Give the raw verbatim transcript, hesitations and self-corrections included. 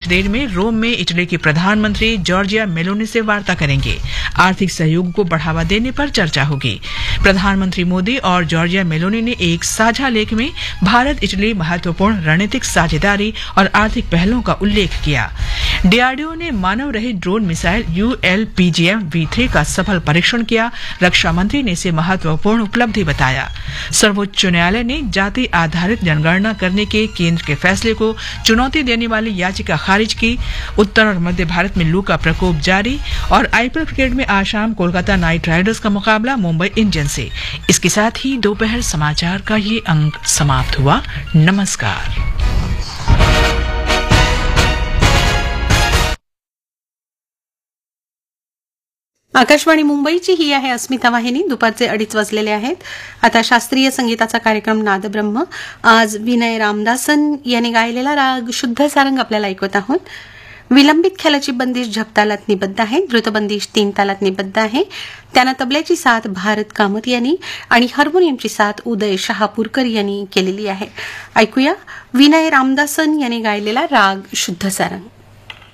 देर में रोम में इटली के प्रधानमंत्री जॉर्जिया मेलोनी से वार्ता करेंगे। आर्थिक सहयोग को बढ़ावा देने पर चर्चा होगी। प्रधानमंत्री मोदी और जॉर्जिया मेलोनी ने एक साझा लेख में भारत इटली महत्वपूर्ण रणनीतिक साझेदारी और आर्थिक पहलों का उल्लेख किया। डीआरडीओ ने मानव रहित drone missile U L P G M we three का सफल परीक्षण किया। रक्षा मंत्री ने इसे महत्वपूर्ण उपलब्धि बताया। सर्वोच्च न्यायालय ने जाति आधारित जनगणना करने के केंद्र के फैसले को चुनौती देने वाली याचिका खारिज की। उत्तर और मध्य भारत में लू का प्रकोप जारी और आईपीएल क्रिकेट में आज शाम कोलकाता नाइट राइडर्स का मुकाबला मुंबई इंडियंस से। इसके साथ ही दोपहर समाचार का ये अंक समाप्त हुआ। नमस्कार। आकाशवाणी मुंबईची ही आहे अस्मिता वाहिनी. दुपारचे अडीच वाजलेले आहेत. आता शास्त्रीय संगीताचा कार्यक्रम नादब्रह्म. आज विनय रामदासन यांनी गायलेला राग शुद्ध सारंग आपल्याला ऐकवत आहोत. विलंबित ख्यालाची बंदिश झपतालात निबद्ध आहे. द्रुतबंदिश तीन तालात निबद्ध आहे. त्यांना तबल्याची साथ भारत कामत यांनी आणि हार्मोनियमची साथ उदय शहापूरकर यांनी केलेली आहे. ऐकूया विनय रामदासन यांनी गायलेला राग शुद्ध सारंग.